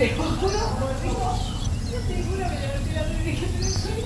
te juro, yo te juro que le metí la dije, pero soy